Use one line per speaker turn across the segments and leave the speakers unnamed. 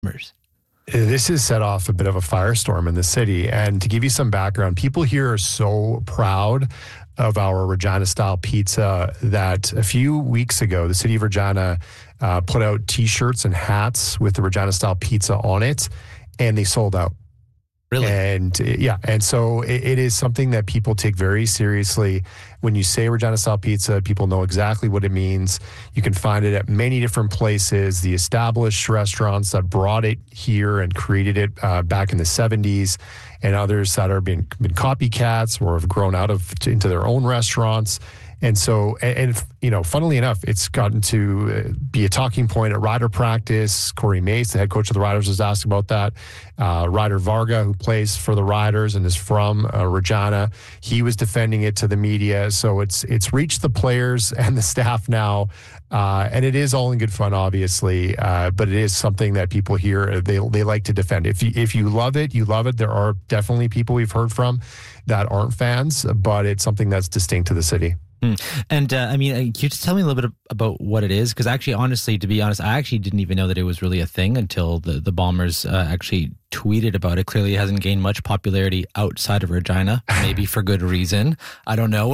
This has set off a bit of a firestorm in the city. And to give you some background, people here are so proud of our Regina-style pizza that a few weeks ago, the city of Regina put out T-shirts and hats with the Regina-style pizza on it, and they sold out.
Really?
And so it is something that people take very seriously. When you say Regina style pizza, people know exactly what it means. You can find it at many different places. The established restaurants that brought it here and created it back in the 70s, and others that are been copycats or have grown out into their own restaurants. And so, funnily enough, it's gotten to be a talking point at Rider practice. Corey Mace, the head coach of the Riders, was asked about that. Ryder Varga, who plays for the Riders and is from Regina, he was defending it to the media. So it's reached the players and the staff now. And it is all in good fun, obviously, but it is something that people here, they like to defend. If you love it, you love it. There are definitely people we've heard from that aren't fans, but it's something that's distinct to the city.
And can you just tell me a little bit about what it is? Because actually, honestly, to be honest, I actually didn't even know that it was really a thing until the Bombers actually tweeted about it. Clearly, it hasn't gained much popularity outside of Regina, maybe for good reason. I don't know.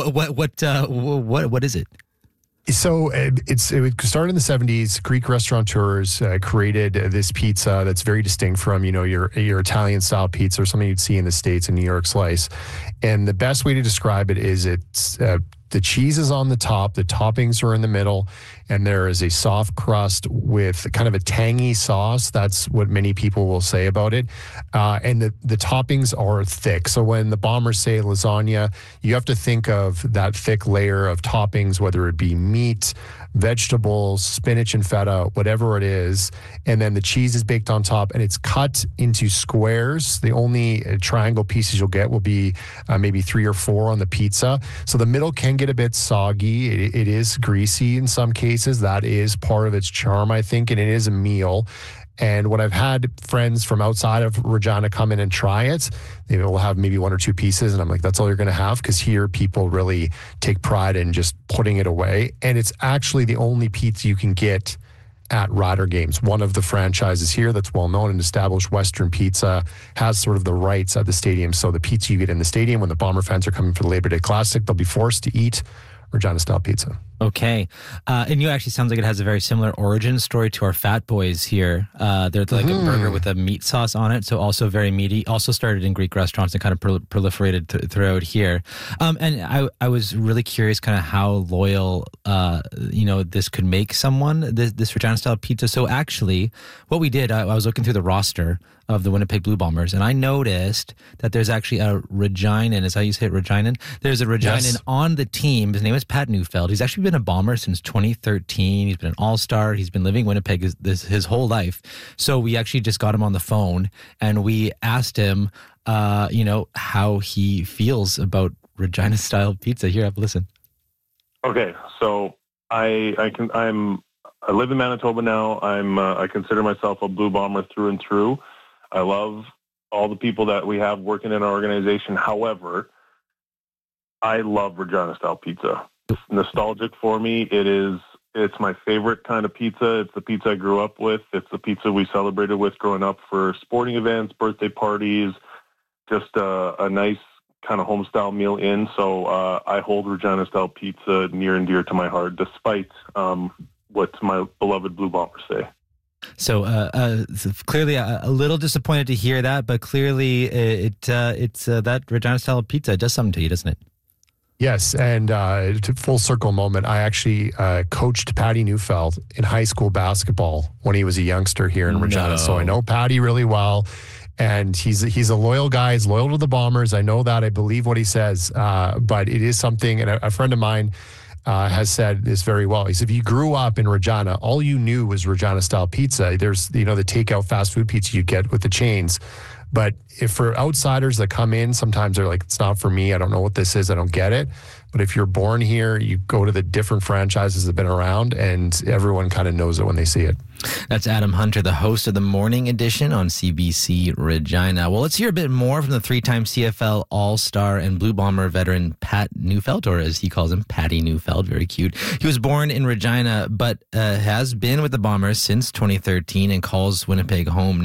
What is it?
So it started in the 70s. Greek restaurateurs created this pizza that's very distinct from, your Italian style pizza or something you'd see in the States, a New York slice. And the best way to describe it is it's the cheese is on the top, the toppings are in the middle, and there is a soft crust with kind of a tangy sauce. That's what many people will say about it. And the toppings are thick. So when the Bombers say lasagna, you have to think of that thick layer of toppings, whether it be meat, vegetables, spinach and feta, whatever it is. And then the cheese is baked on top and it's cut into squares. The only triangle pieces you'll get will be maybe 3 or 4 on the pizza. So the middle can get a bit soggy. It is greasy in some cases. That is part of its charm, I think, and it is a meal. And when I've had friends from outside of Regina come in and try it, they will have maybe 1 or 2 pieces. And I'm like, that's all you're going to have? Because here people really take pride in just putting it away. And it's actually the only pizza you can get at Rider games. One of the franchises here that's well known and established, Western Pizza, has sort of the rights at the stadium. So the pizza you get in the stadium, when the Bomber fans are coming for the Labor Day Classic, they'll be forced to eat Regina-style pizza.
Okay. And you actually sounds like it has a very similar origin story to our Fat Boys here. They're like a burger with a meat sauce on it, so also very meaty. Also started in Greek restaurants and kind of proliferated throughout here. And I was really curious kind of how loyal, this could make someone, this Regina-style pizza. So actually, what we did, I was looking through the roster of the Winnipeg Blue Bombers, and I noticed that there's actually a Reginan. Is that how you say it, Reginan? There's a Reginan on the team. His name is Pat Neufeld. He's actually been a Bomber since 2013. He's been an all-star. He's been living in Winnipeg his whole life. So we actually just got him on the phone, and we asked him, how he feels about Regina-style pizza. Here, have a listen.
Okay, so I live in Manitoba now. I consider myself a Blue Bomber through and through. I love all the people that we have working in our organization. However, I love Regina-style pizza. It's nostalgic for me. It's my favorite kind of pizza. It's the pizza I grew up with. It's the pizza we celebrated with growing up for sporting events, birthday parties, just a nice kind of home-style meal in. So I hold Regina-style pizza near and dear to my heart, despite what my beloved Blue Bombers say.
So clearly a little disappointed to hear that, but clearly it's that Regina-style pizza does something to you, doesn't it?
Yes, and to full circle moment, I actually coached Patty Neufeld in high school basketball when he was a youngster here in Regina. So I know Patty really well, and he's a loyal guy. He's loyal to the Bombers. I know that. I believe what he says, but it is something, and a friend of mine has said this very well. He said, if you grew up in Regina, all you knew was Regina-style pizza. There's, the takeout fast food pizza you get with the chains. But if for outsiders that come in, sometimes they're like, it's not for me. I don't know what this is. I don't get it. But if you're born here, you go to the different franchises that have been around, and everyone kind of knows it when they see it.
That's Adam Hunter, the host of the Morning Edition on CBC Regina. Well, let's hear a bit more from the three-time CFL All-Star and Blue Bomber veteran Pat Neufeld, or as he calls him, Patty Neufeld. Very cute. He was born in Regina, but has been with the Bombers since 2013 and calls Winnipeg home